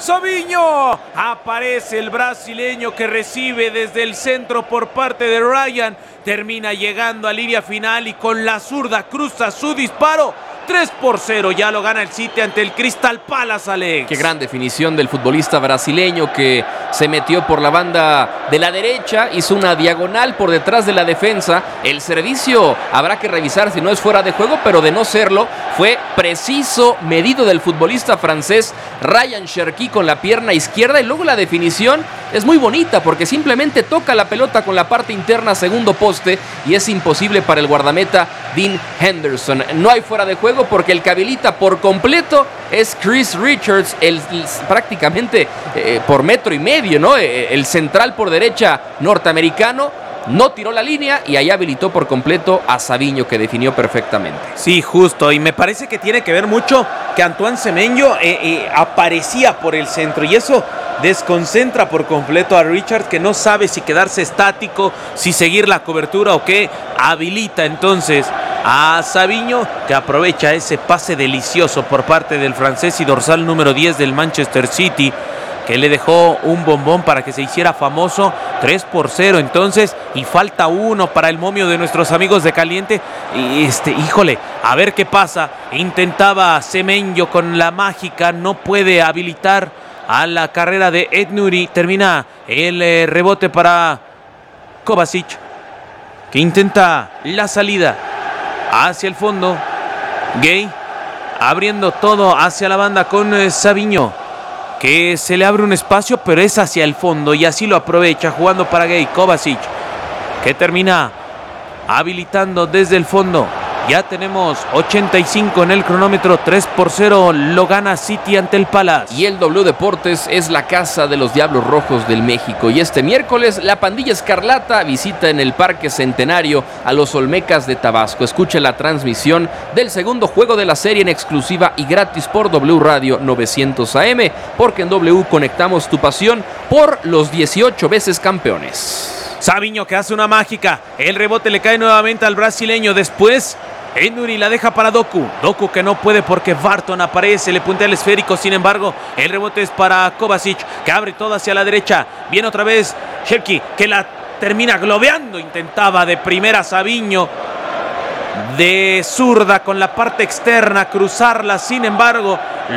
Savinho. Aparece el brasileño que recibe desde el centro por parte de Ryan. Termina llegando a línea final y con la zurda cruza su disparo. 3-0, ya lo gana el City ante el Crystal Palace, Alex. Qué gran definición del futbolista brasileño que se metió por la banda de la derecha, hizo una diagonal por detrás de la defensa. El servicio habrá que revisar si no es fuera de juego, pero de no serlo, fue preciso, medido del futbolista francés Ryan Cherki con la pierna izquierda, y luego la definición es muy bonita porque simplemente toca la pelota con la parte interna, segundo poste, y es imposible para el guardameta Dean Henderson. No hay fuera de juego porque el que habilita por completo es Chris Richards, prácticamente por metro y medio, ¿no? El central por derecha norteamericano. No tiró la línea y ahí habilitó por completo a Savinho, que definió perfectamente. Sí, justo, y me parece que tiene que ver mucho que Antoine Semenyo aparecía por el centro, y eso desconcentra por completo a Richard, que no sabe si quedarse estático, si seguir la cobertura o qué. Habilita entonces a Savinho, que aprovecha ese pase delicioso por parte del francés y dorsal número 10 del Manchester City, que le dejó un bombón para que se hiciera famoso. 3-0 entonces, y falta uno para el momio de nuestros amigos de Caliente. Híjole, a ver qué pasa. Intentaba Semenyo con la mágica, no puede habilitar a la carrera de Ed-Nouri. Termina el rebote para Kovacic, que intenta la salida hacia el fondo. Gay abriendo todo hacia la banda con Savinho, que se le abre un espacio, pero es hacia el fondo y así lo aprovecha jugando para Gay. Kovacic, que termina habilitando desde el fondo. Ya tenemos 85 en el cronómetro. 3-0 lo gana City ante el Palace. Y el W Deportes es la casa de los Diablos Rojos del México. Y este miércoles la pandilla escarlata visita en el Parque Centenario a los Olmecas de Tabasco. Escuche la transmisión del segundo juego de la serie en exclusiva y gratis por W Radio 900 AM, porque en W conectamos tu pasión por los 18 veces campeones. Savinho, que hace una mágica. El rebote le cae nuevamente al brasileño. Después Ed-Nouri la deja para Doku. Doku, que no puede porque Barton aparece, le puntea el esférico. Sin embargo, el rebote es para Kovacic, que abre todo hacia la derecha. Viene otra vez Cherki, que la termina globeando. Intentaba de primera Savinho, de zurda con la parte externa, cruzarla. Sin embargo,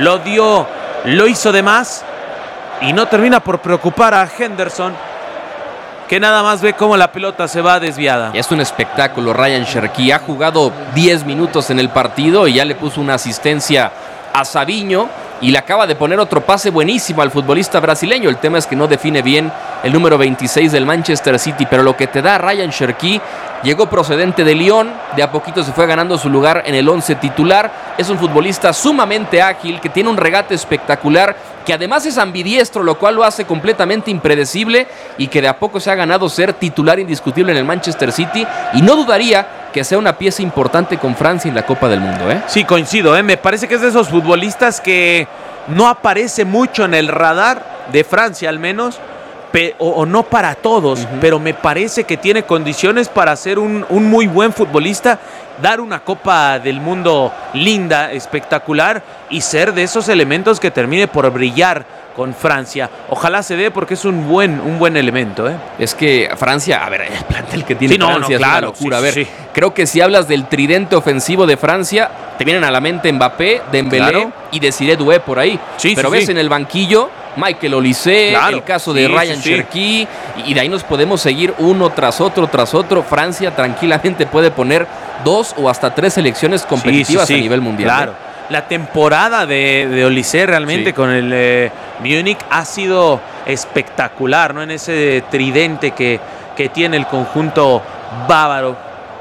lo hizo de más y no termina por preocupar a Henderson, que nada más ve cómo la pelota se va desviada. Es un espectáculo. Ryan Cherki ha jugado 10 minutos en el partido y ya le puso una asistencia a Savinho y le acaba de poner otro pase buenísimo al futbolista brasileño. El tema es que no define bien el número 26 del Manchester City, pero lo que te da Ryan Cherki, llegó procedente de Lyon, de a poquito se fue ganando su lugar en el 11 titular. Es un futbolista sumamente ágil, que tiene un regate espectacular, que además es ambidiestro, lo cual lo hace completamente impredecible, y que de a poco se ha ganado ser titular indiscutible en el Manchester City, y no dudaría que sea una pieza importante con Francia en la Copa del Mundo. Sí, coincido, me parece que es de esos futbolistas que no aparece mucho en el radar de Francia, al menos, o no para todos, pero me parece que tiene condiciones para ser un muy buen futbolista, dar una Copa del Mundo linda, espectacular, y ser de esos elementos que termine por brillar con Francia. Ojalá se dé, porque es un buen elemento. Es que Francia, a ver, el plantel que tiene Francia es una locura. Sí. Creo que si hablas del tridente ofensivo de Francia, te vienen a la mente Mbappé, Dembélé y Desiré Doué por ahí. Pero ves en el banquillo Michael Olise, el caso de Ryan Cherki, y de ahí nos podemos seguir uno tras otro. Francia tranquilamente puede poner 2 o hasta 3 selecciones competitivas a nivel mundial. Claro. La temporada de Olise realmente con el Múnich ha sido espectacular, ¿no? En ese tridente que tiene el conjunto bávaro.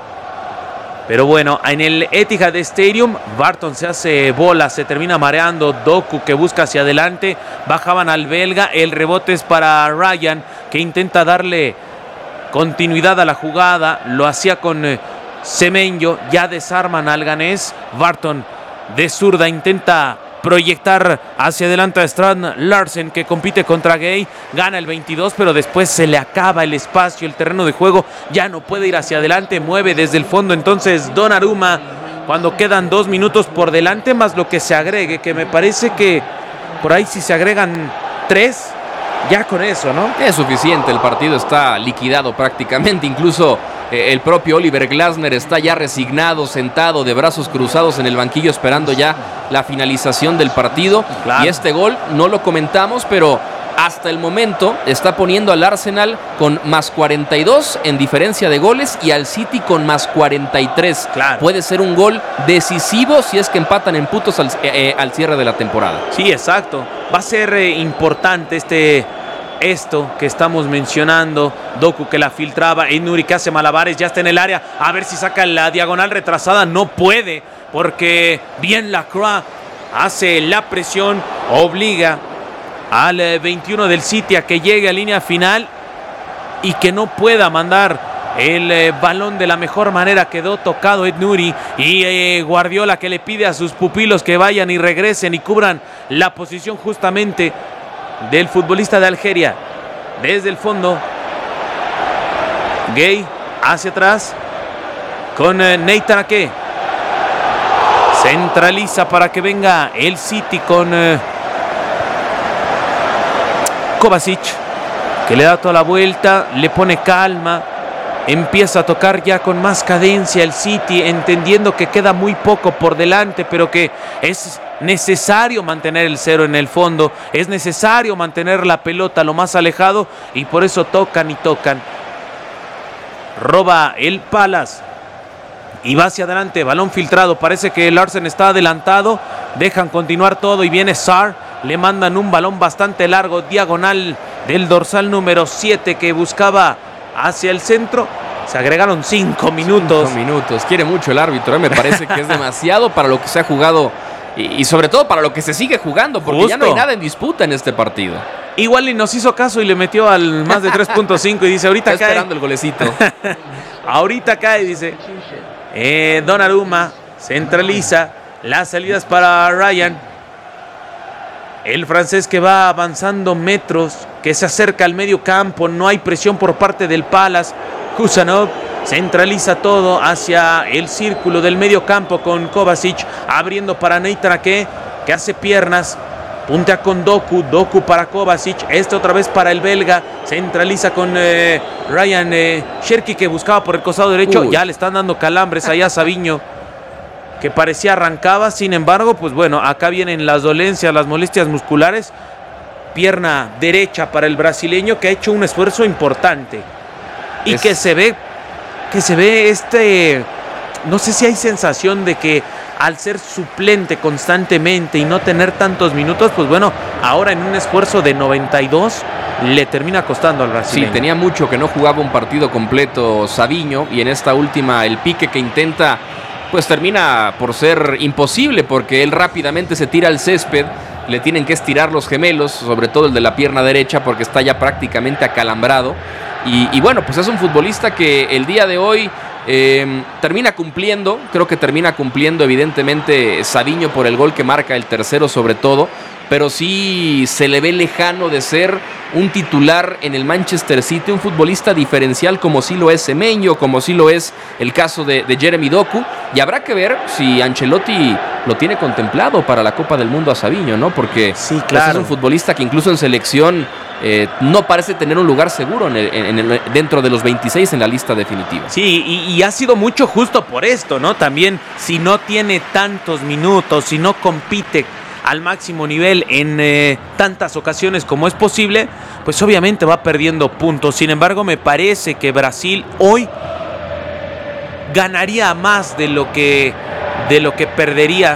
Pero bueno, en el Etihad Stadium, Barton se hace bola, se termina mareando. Doku, que busca hacia adelante, bajaban al belga. El rebote es para Ryan, que intenta darle continuidad a la jugada. Lo hacía con Semenyo, ya desarman al ganés. Barton de zurda intenta proyectar hacia adelante a Strand Larsen, que compite contra Gay, gana el 22, pero después se le acaba el espacio, el terreno de juego, ya no puede ir hacia adelante, mueve desde el fondo entonces Donnarumma, cuando quedan 2 minutos por delante, más lo que se agregue, que me parece que por ahí si se agregan 3, ya con eso, ¿no? Es suficiente, el partido está liquidado prácticamente, incluso el propio Oliver Glasner está ya resignado, sentado de brazos cruzados en el banquillo esperando ya la finalización del partido. Claro. Y este gol no lo comentamos, pero hasta el momento está poniendo al Arsenal con más 42 en diferencia de goles y al City con más 43. Claro. Puede ser un gol decisivo si es que empatan en puntos al cierre de la temporada. Sí, exacto. Va a ser importante esto que estamos mencionando. Doku que la filtraba, Ait-Nouri que hace malabares, ya está en el área, a ver si saca la diagonal retrasada, no puede, porque bien Lacroix hace la presión, obliga al 21 del City a que llegue a línea final y que no pueda mandar el balón de la mejor manera. Quedó tocado Ait-Nouri y Guardiola que le pide a sus pupilos que vayan y regresen y cubran la posición justamente del futbolista de Algeria. Desde el fondo, Gay hacia atrás con Nathan Ake. Centraliza para que venga el City con Kovacic, que le da toda la vuelta, le pone calma, empieza a tocar ya con más cadencia el City, entendiendo que queda muy poco por delante, pero que es necesario mantener el cero en el fondo, es necesario mantener la pelota lo más alejado y por eso tocan y tocan. Roba el Palace y va hacia adelante, balón filtrado, parece que el Arsenal está adelantado, dejan continuar todo y viene Sarr, le mandan un balón bastante largo, diagonal del dorsal número 7 que buscaba hacia el centro. Se agregaron 5 minutos. 5 minutos, quiere mucho el árbitro, me parece que es demasiado para lo que se ha jugado y sobre todo para lo que se sigue jugando, porque justo ya no hay nada en disputa en este partido. Igual y nos hizo caso y le metió al más de 3.5 y dice, ahorita está cae. Esperando el golecito. Ahorita cae, dice. Donnarumma centraliza las salidas para Ryan. El francés que va avanzando metros, que se acerca al medio campo, no hay presión por parte del Palace. Kusanov centraliza todo hacia el círculo del medio campo con Kovacic, abriendo para Nathan Ake, que hace piernas, puntea con Doku para Kovacic, otra vez para el belga, centraliza con Ryan Cherki, que buscaba por el costado derecho. Ya le están dando calambres allá a Savinho, que parecía arrancaba, sin embargo, pues bueno, acá vienen las dolencias, las molestias musculares. Pierna derecha para el brasileño, que ha hecho un esfuerzo importante y que se ve no sé si hay sensación de que al ser suplente constantemente y no tener tantos minutos, pues bueno, ahora en un esfuerzo de 92 le termina costando al brasileño. Sí, tenía mucho que no jugaba un partido completo Savinho, y en esta última el pique que intenta pues termina por ser imposible, porque él rápidamente se tira al césped, le tienen que estirar los gemelos, sobre todo el de la pierna derecha, porque está ya prácticamente acalambrado. Y bueno, pues es un futbolista que el día de hoy termina cumpliendo, creo que termina cumpliendo evidentemente Savinho por el gol que marca, el tercero sobre todo, pero sí se le ve lejano de ser un titular en el Manchester City, un futbolista diferencial como sí lo es Semenyo, como sí lo es el caso de Jeremy Doku, y habrá que ver si Ancelotti lo tiene contemplado para la Copa del Mundo a Savinho, ¿no? Porque sí, claro, es un futbolista que incluso en selección no parece tener un lugar seguro dentro de los 26 en la lista definitiva. Sí, y ha sido mucho justo por esto, ¿no? También si no tiene tantos minutos, si no compite al máximo nivel en tantas ocasiones como es posible, pues obviamente va perdiendo puntos. Sin embargo, me parece que Brasil hoy ganaría más de lo que perdería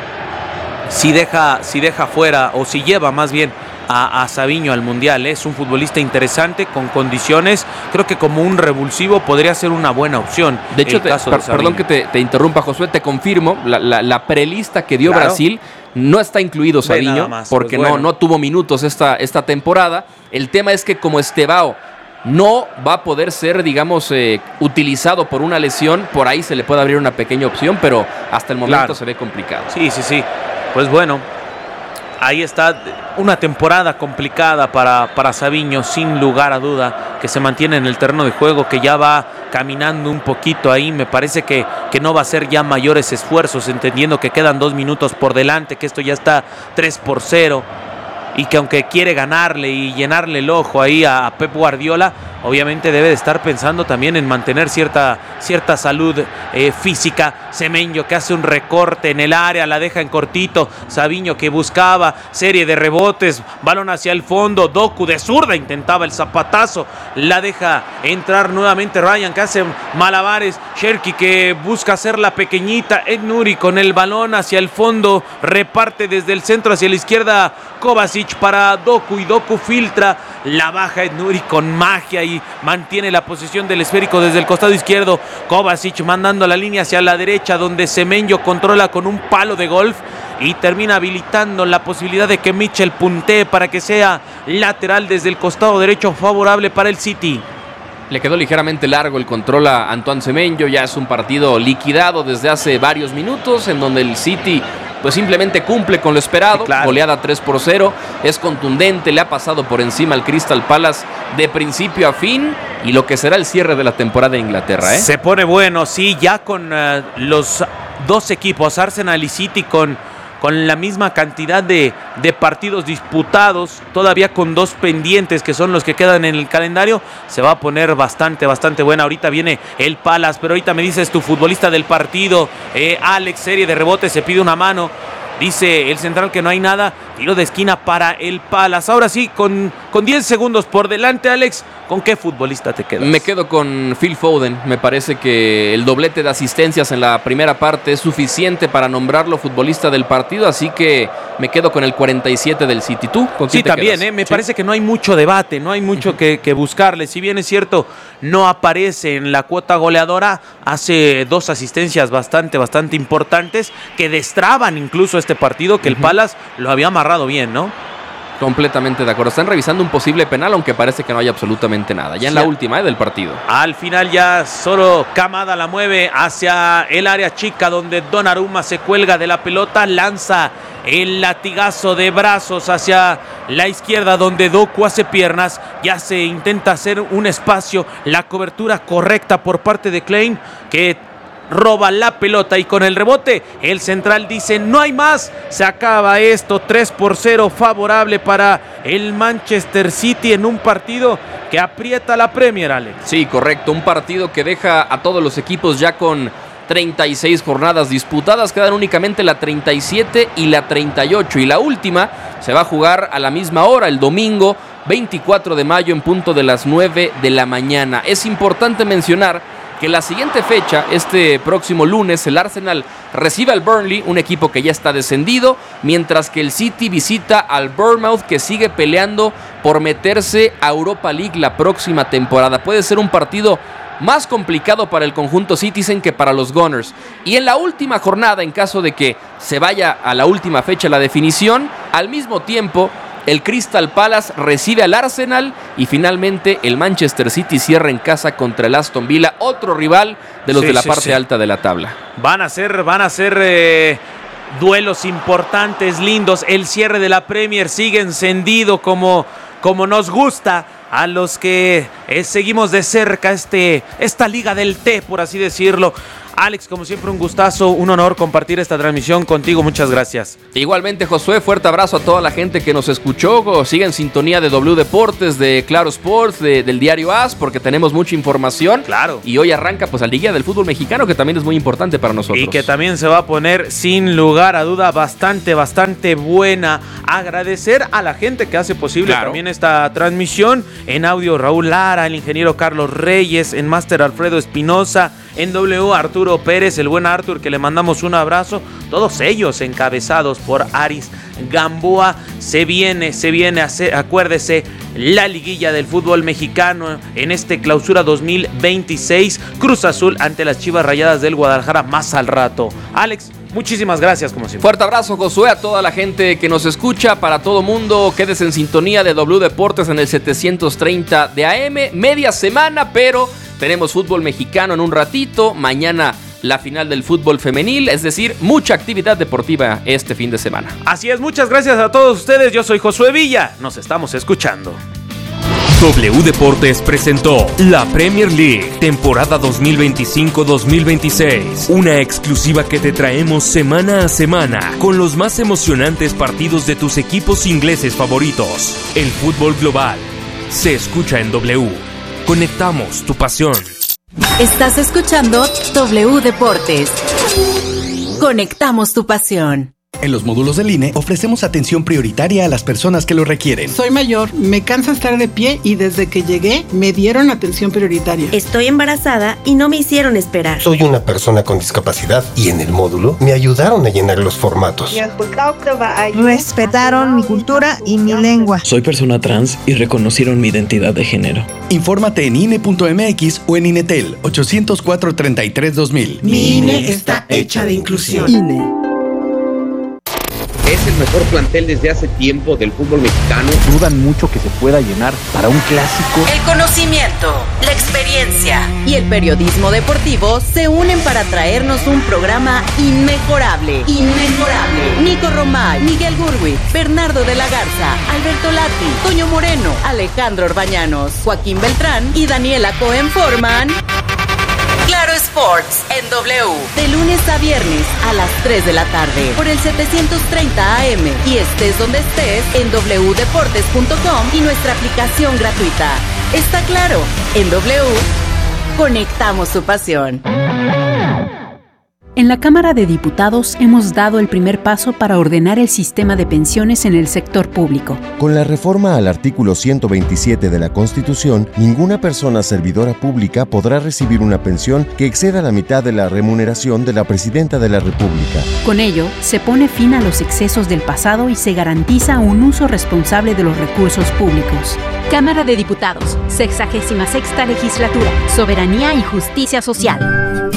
si deja fuera, o si lleva más bien a Savinho al Mundial. Es un futbolista interesante, con condiciones. Creo que como un revulsivo podría ser una buena opción. De hecho, perdón que te interrumpa, Josué, te confirmo, la prelista que dio Brasil no está incluido Savinho, porque pues bueno, no tuvo minutos esta temporada. El tema es que como Estevao no va a poder ser, digamos, utilizado por una lesión, por ahí se le puede abrir una pequeña opción, pero hasta el momento se ve complicado. Sí. Pues bueno, ahí está una temporada complicada para Savinho, sin lugar a duda, que se mantiene en el terreno de juego, que ya va caminando un poquito ahí. Me parece que no va a ser ya mayores esfuerzos, entendiendo que quedan 2 minutos por delante, que esto ya está 3-0. y que aunque quiere ganarle y llenarle el ojo ahí a Pep Guardiola, obviamente debe de estar pensando también en mantener cierta salud física. Semenyo que hace un recorte en el área, la deja en cortito. Savinho que buscaba serie de rebotes, balón hacia el fondo. Doku de zurda intentaba el zapatazo, la deja entrar nuevamente Ryan que hace malabares. Cherki que busca hacer la pequeñita. Ed Nuri con el balón hacia el fondo, reparte desde el centro hacia la izquierda Kovacic para Doku, y Doku filtra, la baja Ed Nuri con magia y mantiene la posición del esférico desde el costado izquierdo. Kovacic mandando la línea hacia la derecha, donde Semenyo controla con un palo de golf y termina habilitando la posibilidad de que Mitchell puntee para que sea lateral desde el costado derecho, favorable para el City. Le quedó ligeramente largo el control a Antoine Semenyo. Ya es un partido liquidado desde hace varios minutos, en donde el City pues simplemente cumple con lo esperado. Claro. Goleada 3-0, es contundente, le ha pasado por encima al Crystal Palace de principio a fin, y lo que será el cierre de la temporada en Inglaterra. Se pone bueno, sí, ya con los dos equipos, Arsenal y City, con la misma cantidad de partidos disputados, todavía con dos pendientes que son los que quedan en el calendario. Se va a poner bastante buena. Ahorita viene el Palace, pero ahorita me dices tu futbolista del partido, Alex, serie de rebotes, se pide una mano. Dice el central que no hay nada. Tiro de esquina para el Palace. Ahora sí, con 10 segundos por delante, Alex, ¿con qué futbolista te quedas? Me quedo con Phil Foden. Me parece que el doblete de asistencias en la primera parte es suficiente para nombrarlo futbolista del partido, así que me quedo con el 47 del City. ¿Tú? ¿Con quién te también, quedas? Me parece que no hay mucho debate, no hay mucho que buscarle. Si bien es cierto, no aparece en la cuota goleadora, hace dos asistencias bastante importantes que destraban incluso este partido, que el Palace lo había amarrado bien, ¿no? Completamente de acuerdo. Están revisando un posible penal, aunque parece que no hay absolutamente nada. Ya en la última del partido. Al final ya solo Kamada la mueve hacia el área chica, donde Donnarumma se cuelga de la pelota, lanza el latigazo de brazos hacia la izquierda, donde Doku hace piernas. Ya se intenta hacer un espacio, la cobertura correcta por parte de Klein, que roba la pelota, y con el rebote el central dice no hay más, se acaba esto. 3-0 favorable para el Manchester City en un partido que aprieta la Premier, Alex. Sí, correcto, un partido que deja a todos los equipos ya con 36 jornadas disputadas. Quedan únicamente la 37 y la 38, y la última se va a jugar a la misma hora, el domingo 24 de mayo en punto de las 9 de la mañana. Es importante mencionar que la siguiente fecha, este próximo lunes, el Arsenal recibe al Burnley, un equipo que ya está descendido, mientras que el City visita al Bournemouth, que sigue peleando por meterse a Europa League la próxima temporada. Puede ser un partido más complicado para el conjunto Citizen que para los Gunners. Y en la última jornada, en caso de que se vaya a la última fecha la definición, al mismo tiempo el Crystal Palace recibe al Arsenal, y finalmente el Manchester City cierra en casa contra el Aston Villa, otro rival de los de la parte alta de la tabla. Van a ser duelos importantes, lindos. El cierre de la Premier sigue encendido como nos gusta a los que seguimos de cerca esta liga del té, por así decirlo. Alex, como siempre, un gustazo, un honor compartir esta transmisión contigo. Muchas gracias. Igualmente, Josué, fuerte abrazo a toda la gente que nos escuchó. Sigue en sintonía de W Deportes, de Claro Sports, del diario AS, porque tenemos mucha información. Claro. Y hoy arranca pues la Liga del Fútbol Mexicano, que también es muy importante para nosotros. Y que también se va a poner, sin lugar a duda, bastante buena. Agradecer a la gente que hace posible también esta transmisión. En audio, Raúl Lara, el ingeniero Carlos Reyes, en máster Alfredo Espinosa, en W Arturo Pérez, el buen Artur, que le mandamos un abrazo. Todos ellos encabezados por Aris Gamboa. Se viene, acuérdese, la liguilla del fútbol mexicano en este clausura 2026. Cruz Azul ante las Chivas Rayadas del Guadalajara más al rato. Alex, muchísimas gracias, como siempre. Fuerte abrazo, Josué, a toda la gente que nos escucha. Para todo mundo, quédese en sintonía de W Deportes en el 730 de AM. Media semana, pero tenemos fútbol mexicano en un ratito. Mañana la final del fútbol femenil, es decir, mucha actividad deportiva este fin de semana. Así es, muchas gracias a todos ustedes. Yo soy Josué Villa. Nos estamos escuchando. W Deportes presentó la Premier League, temporada 2025-2026. Una exclusiva que te traemos semana a semana, con los más emocionantes partidos de tus equipos ingleses favoritos. El fútbol global se escucha en W. Conectamos tu pasión. Estás escuchando W Deportes. Conectamos tu pasión. En los módulos del INE ofrecemos atención prioritaria a las personas que lo requieren. Soy mayor, me cansa estar de pie y desde que llegué me dieron atención prioritaria. Estoy embarazada y no me hicieron esperar. Soy una persona con discapacidad y en el módulo me ayudaron a llenar los formatos. Respetaron mi cultura y mi lengua. Soy persona trans y reconocieron mi identidad de género. Infórmate en INE.mx o en INETEL 804-33-2000. Mi INE está hecha de inclusión. INE. Es el mejor plantel desde hace tiempo del fútbol mexicano. Dudan mucho que se pueda llenar para un clásico. El conocimiento, la experiencia y el periodismo deportivo se unen para traernos un programa inmejorable. Nico Romay, Miguel Gurwitz, Bernardo de la Garza, Alberto Lati, Toño Moreno, Alejandro Orbañanos, Joaquín Beltrán y Daniela Cohen forman Claro Sports en W, de lunes a viernes a las 3 de la tarde por el 730 AM y estés donde estés en wdeportes.com y nuestra aplicación gratuita. Está claro, en W conectamos tu pasión. En la Cámara de Diputados hemos dado el primer paso para ordenar el sistema de pensiones en el sector público. Con la reforma al artículo 127 de la Constitución, ninguna persona servidora pública podrá recibir una pensión que exceda la mitad de la remuneración de la Presidenta de la República. Con ello, se pone fin a los excesos del pasado y se garantiza un uso responsable de los recursos públicos. Cámara de Diputados, 66ª Legislatura, Soberanía y Justicia Social.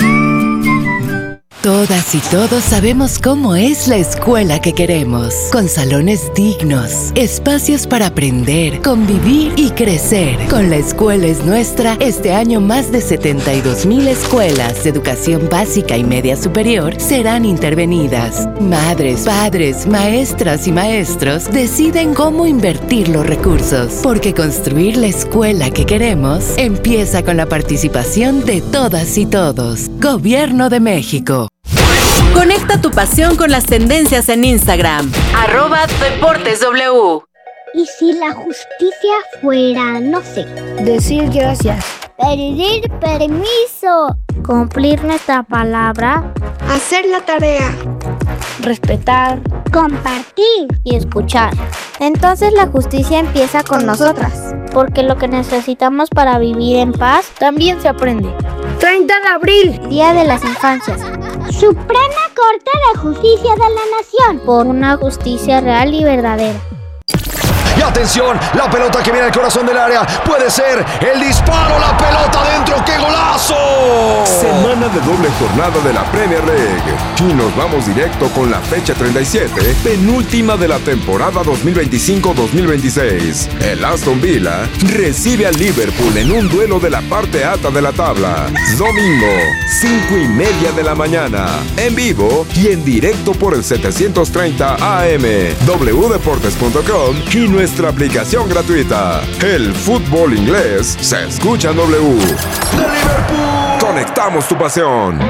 Todas y todos sabemos cómo es la escuela que queremos, con salones dignos, espacios para aprender, convivir y crecer. Con La Escuela es Nuestra, este año más de 72,000 escuelas de educación básica y media superior serán intervenidas. Madres, padres, maestras y maestros deciden cómo invertir los recursos, porque construir la escuela que queremos empieza con la participación de todas y todos. Gobierno de México. Conecta tu pasión con las tendencias en Instagram. @DeportesW. ¿Y si la justicia fuera, no sé, decir gracias, pedir permiso, cumplir nuestra palabra, hacer la tarea, respetar, compartir y escuchar? Entonces la justicia empieza con nosotras, porque lo que necesitamos para vivir en paz también se aprende. 30 de abril, Día de las Infancias. Suprema Corte de Justicia de la Nación, por una justicia real y verdadera. Y atención, la pelota que viene al corazón del área, puede ser el disparo, la pelota dentro, ¡qué golazo! Semana de doble jornada de la Premier League. Y nos vamos directo con la fecha 37, penúltima de la temporada 2025-2026. El Aston Villa recibe al Liverpool en un duelo de la parte alta de la tabla. Domingo, 5:30 de la mañana, en vivo y en directo por el 730 AM, wdeportes.com y nuestra aplicación gratuita. El fútbol inglés se escucha en W. ¡De Liverpool! Conectamos tu pasión.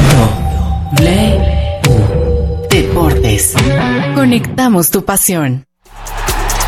W Deportes. Conectamos tu pasión.